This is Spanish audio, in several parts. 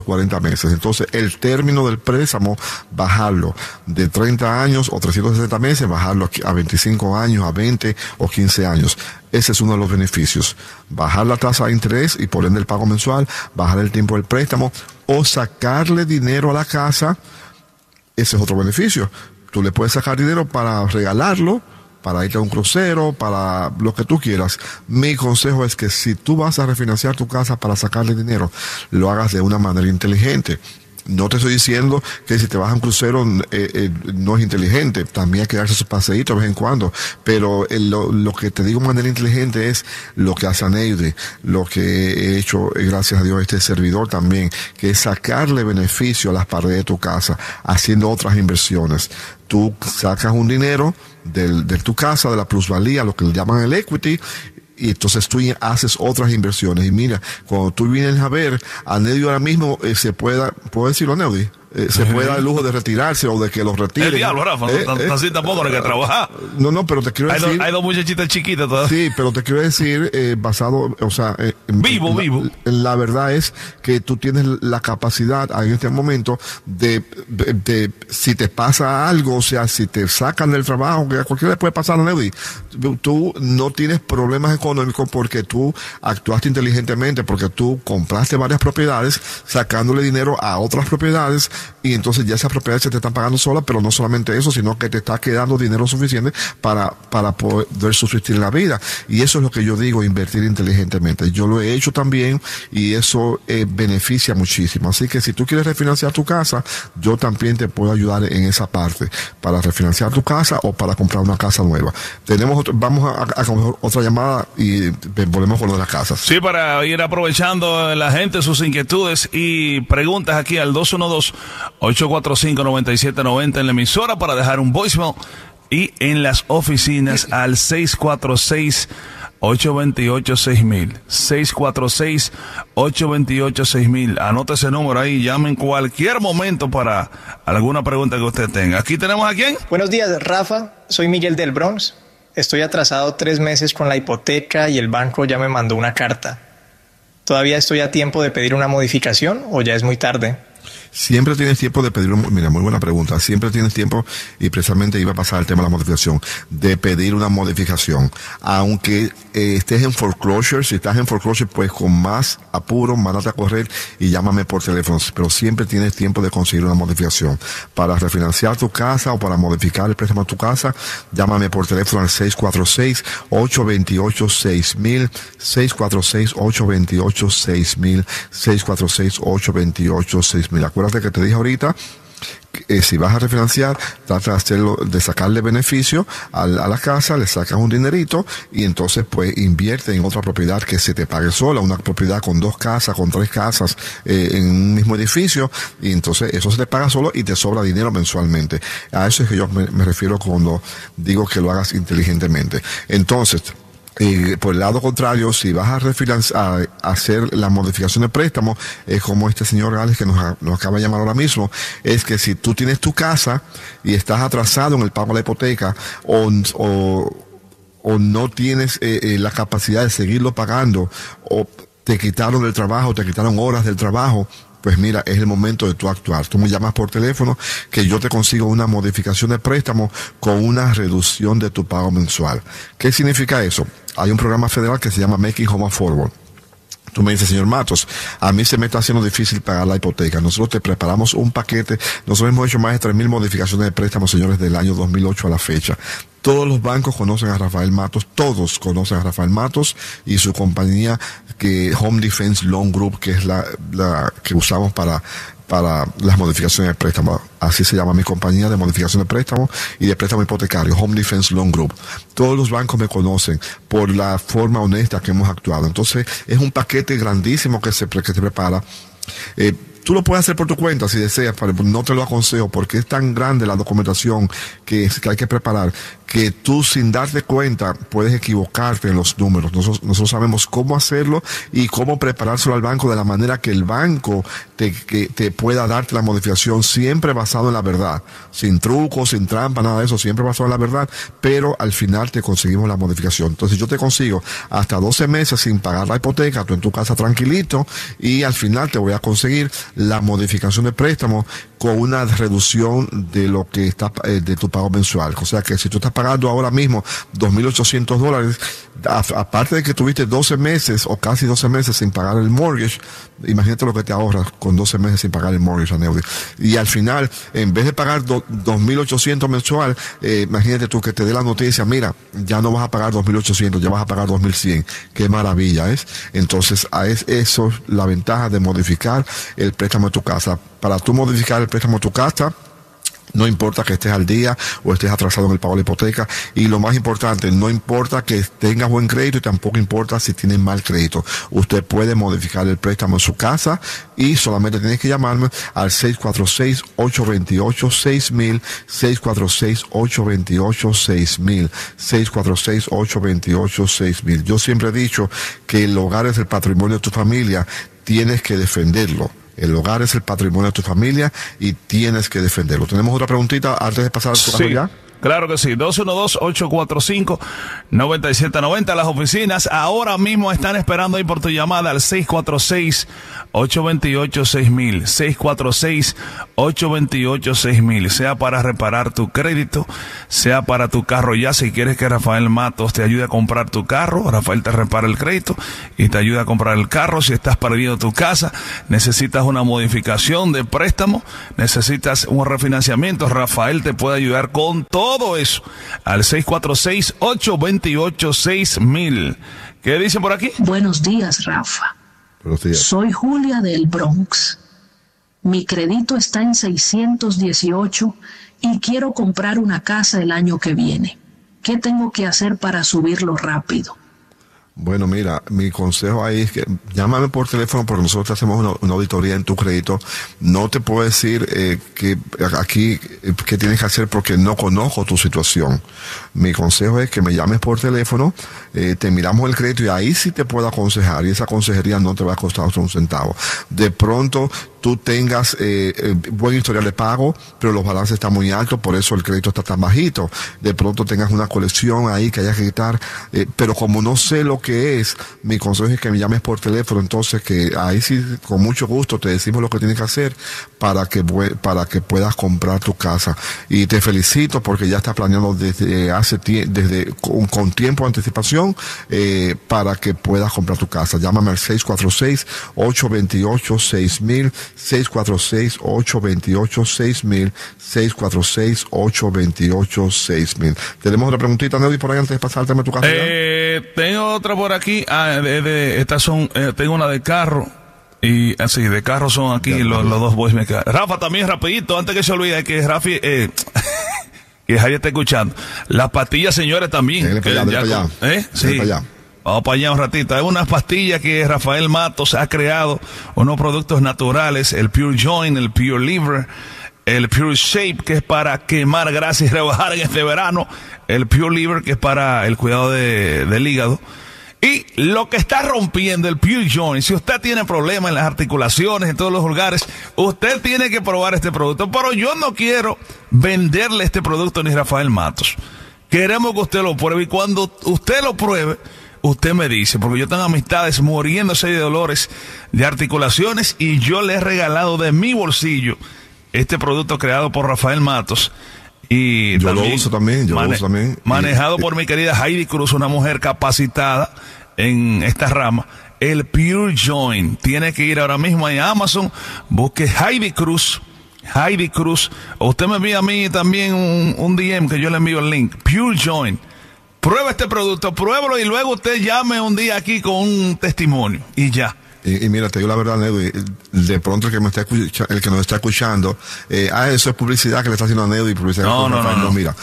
40 meses. Entonces, el término del préstamo, bajarlo de 30 años o 360 meses, bajarlo a 25 años, a 20 o 15 años. Ese es uno de los beneficios. Bajar la tasa de interés y por ende el pago mensual, bajar el tiempo del préstamo o sacarle dinero a la casa. Ese es otro beneficio. Tú le puedes sacar dinero para regalarlo, para irte a un crucero, para lo que tú quieras. Mi consejo es que si tú vas a refinanciar tu casa para sacarle dinero, lo hagas de una manera inteligente. No te estoy diciendo que si te vas a un crucero no es inteligente, también hay que darse sus paseitos de vez en cuando, pero lo que te digo de manera inteligente es lo que hace Aneide, lo que he hecho, gracias a Dios, este servidor también, que es sacarle beneficio a las paredes de tu casa, haciendo otras inversiones. Tú sacas un dinero de tu casa, de la plusvalía, lo que le llaman el equity, y entonces tú haces otras inversiones. Y mira, cuando tú vienes a ver, Aneudi ahora mismo ¿puedo decirlo, Aneudi? Se puede dar el lujo de retirarse o de que los retiren. El diablo, Rafa, así tampoco no hay que trabajar. No, pero te quiero decir... Hay dos muchachitas chiquitas todavía. Sí, pero te quiero decir, basado, o sea... Vivo. La verdad es que tú tienes la capacidad en este momento de si te pasa algo, o sea, si te sacan del trabajo, que a cualquiera le puede pasar, Nelly, tú no tienes problemas económicos porque tú actuaste inteligentemente, porque tú compraste varias propiedades, sacándole dinero a otras propiedades, y entonces ya esas propiedades se te están pagando solas, pero no solamente eso, sino que te está quedando dinero suficiente para poder subsistir en la vida. Y eso es lo que yo digo, invertir inteligentemente. Yo lo he hecho también y eso beneficia muchísimo. Así que si tú quieres refinanciar tu casa, yo también te puedo ayudar en esa parte, para refinanciar tu casa o para comprar una casa nueva. Vamos a otra llamada y volvemos con lo de las casas. Sí, para ir aprovechando la gente, sus inquietudes y preguntas aquí al 212-845-9790 en la emisora para dejar un voicemail, y en las oficinas al 646-828-6000. 646-828-6000. Anote ese número ahí, llame en cualquier momento para alguna pregunta que usted tenga. Aquí tenemos a quién. Buenos días, Rafa. Soy Miguel del Bronx. Estoy atrasado 3 meses con la hipoteca y el banco ya me mandó una carta. ¿Todavía estoy a tiempo de pedir una modificación o ya es muy tarde? Siempre tienes tiempo de pedir, mira, muy buena pregunta, siempre tienes tiempo, y precisamente iba a pasar el tema de la modificación, de pedir una modificación, aunque estés en foreclosure. Si estás en foreclosure, pues con más apuro, mándate a correr y llámame por teléfono, pero siempre tienes tiempo de conseguir una modificación. Para refinanciar tu casa o para modificar el préstamo de tu casa, llámame por teléfono al 646-828-6000, 646-828-6000, 646-828-6000. Acuérdate que te dije ahorita, si vas a refinanciar, trata de sacarle beneficio a la casa, le sacas un dinerito y entonces pues invierte en otra propiedad que se te pague sola, una propiedad con 2 casas, con 3 casas en un mismo edificio, y entonces eso se te paga solo y te sobra dinero mensualmente. A eso es que yo me refiero cuando digo que lo hagas inteligentemente. Entonces, por el lado contrario, si vas a hacer la modificación de préstamo, es como este señor Gales que nos acaba de llamar ahora mismo, es que si tú tienes tu casa y estás atrasado en el pago de la hipoteca o no tienes la capacidad de seguirlo pagando, o te quitaron del trabajo, te quitaron horas del trabajo, pues mira, es el momento de tú actuar. Tú me llamas por teléfono que yo te consigo una modificación de préstamo con una reducción de tu pago mensual. ¿Qué significa eso? Hay un programa federal que se llama Making Home Affordable. Tú me dices, señor Matos, a mí se me está haciendo difícil pagar la hipoteca. Nosotros te preparamos un paquete. Nosotros hemos hecho más de 3,000 modificaciones de préstamos, señores, del año 2008 a la fecha. Todos los bancos conocen a Rafael Matos, todos conocen a Rafael Matos y su compañía, que Home Defense Loan Group, que es la que usamos para las modificaciones de préstamo. Así se llama mi compañía de modificación de préstamo y de préstamo hipotecario, Home Defense Loan Group. Todos los bancos me conocen por la forma honesta que hemos actuado. Entonces, es un paquete grandísimo que se prepara. Tú lo puedes hacer por tu cuenta si deseas, pero no te lo aconsejo porque es tan grande la documentación que hay que preparar, que tú sin darte cuenta puedes equivocarte en los números. Nosotros sabemos cómo hacerlo y cómo preparárselo al banco de la manera que el banco te pueda darte la modificación, siempre basado en la verdad, sin trucos, sin trampa, nada de eso, siempre basado en la verdad, pero al final te conseguimos la modificación. Entonces yo te consigo hasta 12 meses sin pagar la hipoteca, tú en tu casa tranquilito, y al final te voy a conseguir la modificación de préstamo con una reducción de lo que está de tu pago mensual. O sea que si tú estás pagando ahora mismo $2,800, aparte de que tuviste 12 meses o casi 12 meses sin pagar el mortgage, imagínate lo que te ahorras con 12 meses sin pagar el mortgage, Aneudi. Y al final, en vez de pagar $2,800 mensual, imagínate tú que te dé la noticia, mira, ya no vas a pagar $2,800, ya vas a pagar $2,100. Qué maravilla es. Entonces, eso es la ventaja de modificar el préstamo de tu casa. Para tú modificar el préstamo de tu casa, no importa que estés al día o estés atrasado en el pago de la hipoteca, y lo más importante, no importa que tengas buen crédito y tampoco importa si tienes mal crédito. Usted puede modificar el préstamo en su casa y solamente tienes que llamarme al 646-828-6000, 646-828-6000, 646-828-6000. Yo siempre he dicho que el hogar es el patrimonio de tu familia, tienes que defenderlo. El hogar es el patrimonio de tu familia y tienes que defenderlo. ¿Tenemos otra preguntita antes de pasar a tu caso ya? Claro que sí, 212-845-9790. Las oficinas ahora mismo están esperando ahí por tu llamada al 646-828-6000, 646-828-6000, sea para reparar tu crédito, sea para tu carro ya. Si quieres que Rafael Matos te ayude a comprar tu carro, Rafael te repara el crédito y te ayuda a comprar el carro. Si estás perdiendo tu casa, necesitas una modificación de préstamo, necesitas un refinanciamiento, Rafael te puede ayudar con todo eso al 646-828-6000. ¿Qué dicen por aquí? Buenos días, Rafa. Buenos días. Soy Julia del Bronx. Mi crédito está en 618 y quiero comprar una casa el año que viene. ¿Qué tengo que hacer para subirlo rápido? Bueno, mira, mi consejo ahí es que llámame por teléfono porque nosotros hacemos una auditoría en tu crédito. No te puedo decir que aquí qué tienes que hacer porque no conozco tu situación. Mi consejo es que me llames por teléfono, te miramos el crédito y ahí sí te puedo aconsejar, y esa consejería no te va a costar un centavo. De pronto tú tengas buen historial de pago, pero los balances están muy altos, por eso el crédito está tan bajito. De pronto tengas una colección ahí que haya que quitar, pero como no sé lo que es, mi consejo es que me llames por teléfono, entonces que ahí sí, con mucho gusto, te decimos lo que tienes que hacer para que puedas comprar tu casa. Y te felicito porque ya estás planeando desde con tiempo de anticipación para que puedas comprar tu casa. Llámame al 646-828-6000, 646-828-6000, 646-828-6000. ¿Tenemos otra preguntita, Nelly, por ahí antes de pasarte a tu casa? Tengo otra por aquí. Estas son, tengo una de carro. Y así, de carro son aquí los dos boys me quedan. Rafa, también rapidito, antes que se olvide, que Rafi, que Javier está escuchando. Las pastillas, señores, también. Dale para allá. Sí. Para allá. Vamos para allá un ratito. Hay unas pastillas que Rafael Matos ha creado, unos productos naturales, el Pure Joint, el Pure Liver, el Pure Shape, que es para quemar grasa y rebajar en este verano, el Pure Liver, que es para el cuidado del hígado. Y lo que está rompiendo el Pure Joint, si usted tiene problemas en las articulaciones, en todos los lugares, usted tiene que probar este producto. Pero yo no quiero venderle este producto ni Rafael Matos. Queremos que usted lo pruebe y cuando usted lo pruebe, usted me dice, porque yo tengo amistades muriéndose de dolores de articulaciones y yo le he regalado de mi bolsillo este producto creado por Rafael Matos. Y yo lo uso también, manejado por mi querida Heidi Cruz, una mujer capacitada en esta rama. El Pure Joint. Tiene que ir ahora mismo en Amazon, busque Heidi Cruz. O usted me envía a mí también un DM que yo le envío el link. Pure Joint. Prueba este producto, pruébalo y luego usted llame un día aquí con un testimonio y ya. Y mira, te digo la verdad, Neudi, de pronto el que nos está escuchando, eso es publicidad que le está haciendo a Neudi, publicidad. No, mira,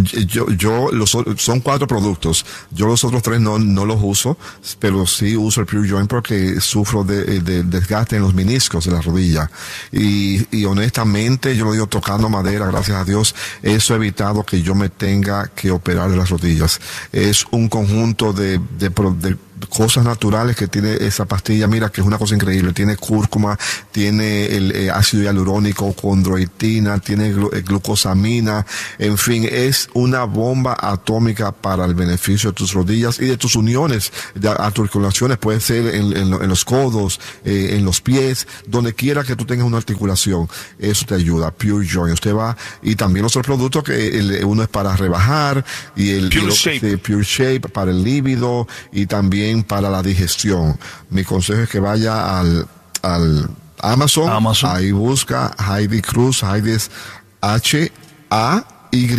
son 4 productos. Yo los otros 3 no los uso, pero sí uso el Pure Joint porque sufro de desgaste en los meniscos de la rodilla. Y honestamente, yo lo digo tocando madera, gracias a Dios, eso ha evitado que yo me tenga que operar de las rodillas. Es un conjunto de cosas naturales que tiene esa pastilla. Mira que es una cosa increíble. Tiene cúrcuma, tiene el ácido hialurónico, condroitina, tiene glucosamina. En fin, es una bomba atómica para el beneficio de tus rodillas y de tus uniones, de articulaciones. Puede ser en los codos, en los pies, donde quiera que tú tengas una articulación. Eso te ayuda. Pure Joint. Usted va, y también otros productos que uno es para rebajar, y Pure Shape para el líbido y también para la digestión. Mi consejo es que vaya al Amazon. Ahí busca Heidi Cruz. Heidi es H-A-Y.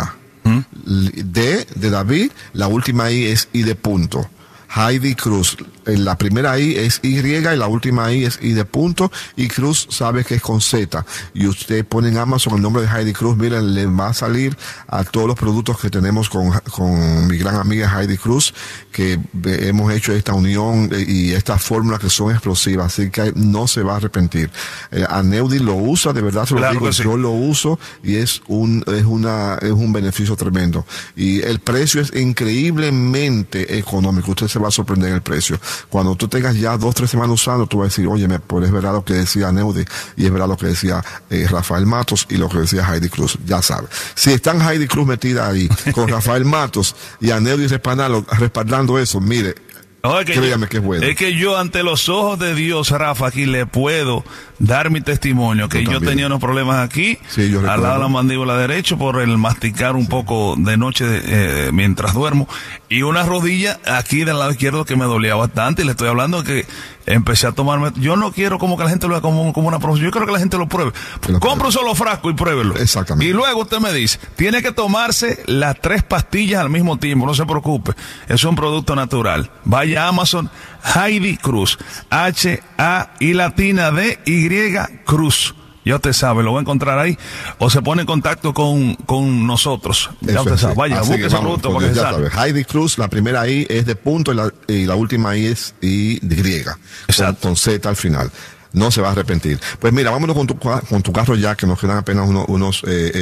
D de David, la última I es I de punto. Heidi Cruz. La primera I es Y y la última I es I de punto, y Cruz sabe que es con Z. Y usted pone en Amazon el nombre de Heidi Cruz, miren, le va a salir a todos los productos que tenemos con mi gran amiga Heidi Cruz, que hemos hecho esta unión y estas fórmulas que son explosivas, así que no se va a arrepentir. Aneudi lo usa, de verdad se lo digo, yo lo uso, y es un beneficio tremendo. Y el precio es increíblemente económico, usted se va a sorprender en el precio. Cuando tú tengas ya 2-3 semanas usando, tú vas a decir, oye, pues es verdad lo que decía Neudi, y es verdad lo que decía Rafael Matos, y lo que decía Heidi Cruz. Ya sabes. Si están Heidi Cruz metida ahí, con Rafael Matos y a Neudi respaldando eso, mire, créame que es bueno. Es que yo, ante los ojos de Dios, Rafa, aquí le puedo dar mi testimonio, que yo tenía unos problemas aquí, al lado de la mandíbula derecha, por el masticar un poco de noche mientras duermo, y una rodilla aquí del lado izquierdo que me dolía bastante, y le estoy hablando que empecé a tomarme. Yo no quiero como que la gente lo vea como una promoción, yo quiero que la gente lo pruebe. Compre un solo frasco y pruébelo. Exactamente. Y luego usted me dice, tiene que tomarse las 3 pastillas al mismo tiempo, no se preocupe, es un producto natural. Vaya a Amazon, Heidi Cruz, H-A-I latina D-Y Cruz. Ya usted sabe, lo va a encontrar ahí, o se pone en contacto con nosotros. Ya usted sabe, vaya, busque ese producto para que se salga. Heidi Cruz, la primera I es de punto y la última I es I de griega, con Z al final. No se va a arrepentir. Pues mira, vámonos con tu carro ya, que nos quedan apenas unos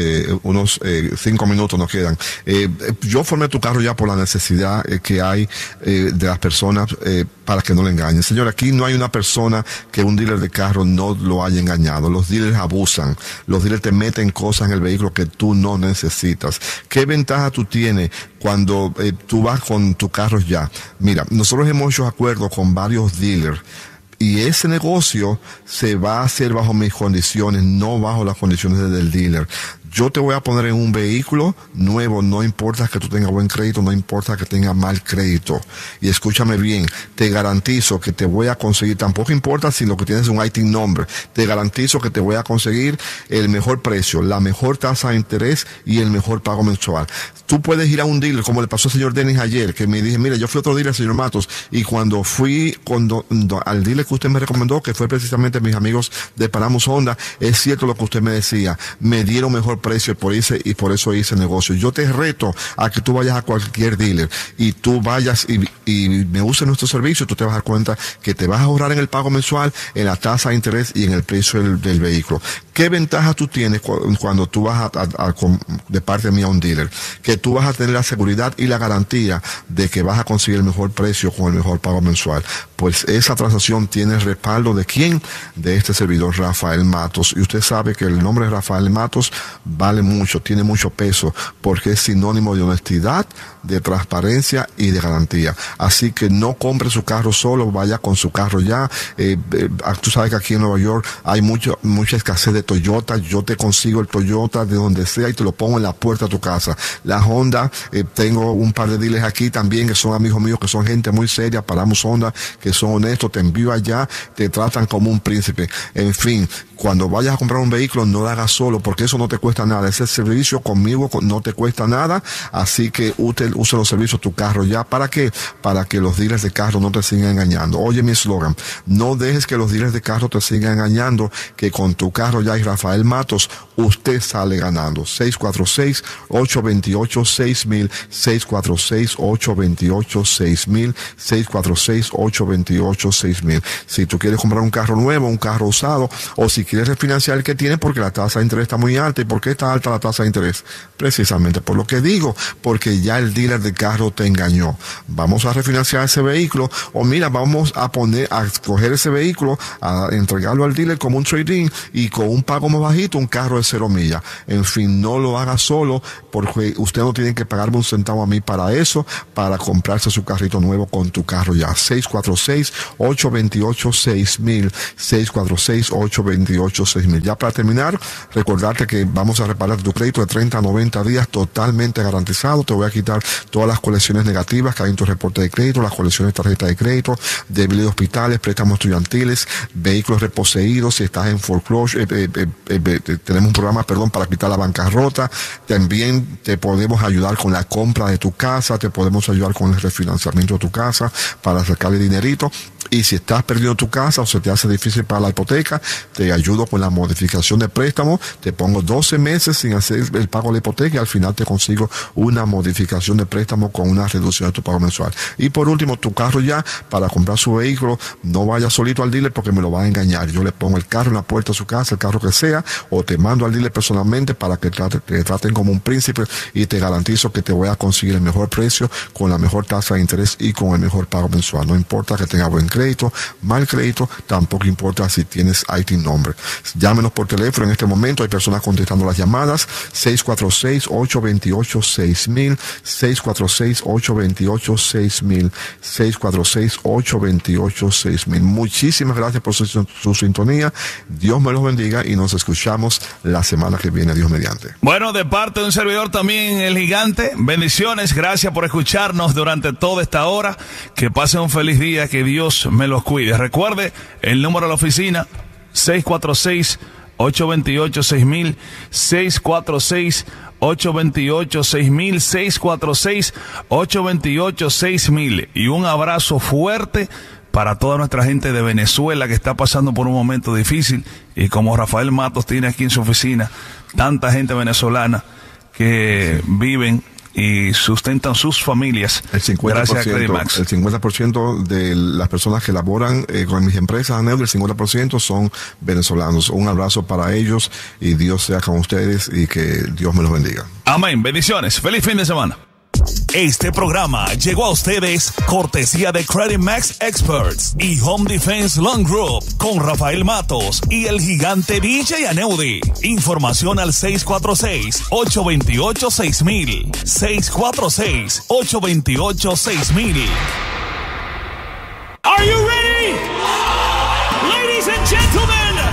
5 minutos nos quedan. Yo formé tu carro ya por la necesidad que hay de las personas para que no le engañen. Señor, aquí no hay una persona que un dealer de carro no lo haya engañado. Los dealers abusan. Los dealers te meten cosas en el vehículo que tú no necesitas. ¿Qué ventaja tú tienes cuando tú vas con tu carro ya? Mira, nosotros hemos hecho acuerdos con varios dealers, y ese negocio se va a hacer bajo mis condiciones, no bajo las condiciones del dealer. Yo te voy a poner en un vehículo nuevo, no importa que tú tengas buen crédito, no importa que tengas mal crédito. Y escúchame bien, te garantizo que te voy a conseguir, tampoco importa si lo que tienes es un ITIN number, te garantizo que te voy a conseguir el mejor precio, la mejor tasa de interés y el mejor pago mensual. Tú puedes ir a un dealer, como le pasó al señor Dennis ayer, que me dije, mira, yo fui a otro dealer, señor Matos, y cuando fui al dealer que usted me recomendó, que fue precisamente mis amigos de Paramus Honda, es cierto lo que usted me decía, me dieron mejor precio y por eso hice negocio. Yo te reto a que tú vayas a cualquier dealer y tú vayas y me uses nuestro servicio, tú te vas a dar cuenta que te vas a ahorrar en el pago mensual, en la tasa de interés y en el precio del vehículo. ¿Qué ventaja tú tienes cuando tú vas de parte mía a un dealer? Que tú vas a tener la seguridad y la garantía de que vas a conseguir el mejor precio con el mejor pago mensual. Pues esa transacción tiene el respaldo de ¿quién? De este servidor, Rafael Matos. Y usted sabe que el nombre de Rafael Matos vale mucho, tiene mucho peso, porque es sinónimo de honestidad, de transparencia y de garantía. Así que no compre su carro solo, vaya con su carro ya. Tú sabes que aquí en Nueva York hay mucha escasez de Toyota. Yo te consigo el Toyota de donde sea y te lo pongo en la puerta de tu casa. La Honda, tengo un par de dealers aquí también que son amigos míos, que son gente muy seria, Paramus Honda, que son honestos, te envío allá, te tratan como un príncipe. En fin, cuando vayas a comprar un vehículo, no lo hagas solo, porque eso no te cuesta nada. Ese servicio conmigo no te cuesta nada, así que usa los servicios de tu carro ya. ¿Para qué? Para que los dealers de carro no te sigan engañando. Oye mi eslogan, no dejes que los dealers de carro te sigan engañando, que con tu carro ya y Rafael Matos, usted sale ganando. 646-828-6000, 646-828-6000, 646-828-6000. Si tú quieres comprar un carro nuevo, un carro usado, o si quieres refinanciar el que tienes porque la tasa de interés está muy alta. ¿Y por qué está alta la tasa de interés? Precisamente por lo que digo, porque ya el dealer de carro te engañó. Vamos a refinanciar ese vehículo, o mira, vamos a coger ese vehículo, a entregarlo al dealer como un trade-in y con un pago más bajito, un carro de 0 millas. En fin, no lo haga solo, porque usted no tiene que pagarme un centavo a mí para eso, para comprarse su carrito nuevo con tu carro ya. 646-828-6000, 646-828-6000. Ya para terminar, recordarte que vamos a reparar tu crédito de 30 a 90 días totalmente garantizado. Te voy a quitar todas las colecciones negativas que hay en tu reporte de crédito, las colecciones de tarjeta de crédito, débiles de hospitales, préstamos estudiantiles, vehículos reposeídos, si estás en foreclosure, tenemos un programa, para quitar la bancarrota. También te podemos ayudar con la compra de tu casa, te podemos ayudar con el refinanciamiento de tu casa para sacarle dinerito. Y si estás perdiendo tu casa o se te hace difícil para la hipoteca, te ayudo con la modificación de préstamo. Te pongo 12 meses sin hacer el pago de la hipoteca y al final te consigo una modificación de préstamo con una reducción de tu pago mensual. Y por último, tu carro ya, para comprar su vehículo, no vaya solito al dealer porque me lo va a engañar. Yo le pongo el carro en la puerta de su casa, el carro que sea, o te mando al dealer personalmente para que te traten como un príncipe, y te garantizo que te voy a conseguir el mejor precio, con la mejor tasa de interés y con el mejor pago mensual. No importa que tenga buen crédito, mal crédito, tampoco importa si tienes ITIN number. Llámenos por teléfono en este momento, hay personas contestando las llamadas. 646-828-6000, 646-828-6000, 646-828-6000. Muchísimas gracias por su sintonía. Dios me los bendiga y nos escuchamos la semana que viene, Dios mediante. Bueno, de parte de un servidor también, el Gigante, bendiciones, gracias por escucharnos durante toda esta hora. Que pasen un feliz día, que Dios me los cuide. Recuerde el número de la oficina, 646-828-6000, 646-828-6000, 646-828-6000. Y un abrazo fuerte para toda nuestra gente de Venezuela que está pasando por un momento difícil. Y como Rafael Matos tiene aquí en su oficina tanta gente venezolana que viven y sustentan sus familias. El 50%, gracias a Credit Max. El 50% de las personas que laboran con mis empresas, el 50% son venezolanos. Un abrazo para ellos y Dios sea con ustedes y que Dios me los bendiga. Amén. Bendiciones. Feliz fin de semana. Este programa llegó a ustedes cortesía de Credit Max Experts y Home Defense Loan Group con Rafael Matos y el Gigante DJ Aneudi. Información al 646-828-6000, 646-828-6000. Are you ready? Ladies and gentlemen.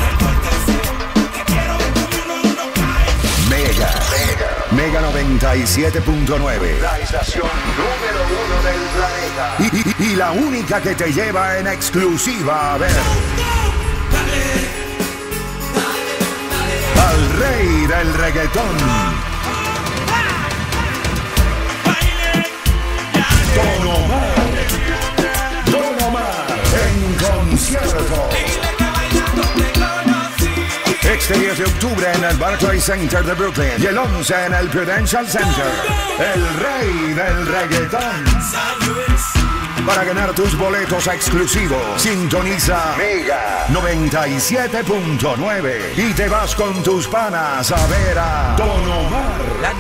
Mega 97.9. La estación número 1 del planeta. Y la única que te lleva en exclusiva a ver al rey del reggaetón, Don Omar en concierto. Este 10 de octubre en el Barclays Center de Brooklyn y el 11 en el Prudential Center. El rey del reggaetón. Para ganar tus boletos exclusivos, sintoniza Mega 97.9 y te vas con tus panas a ver a Don Omar.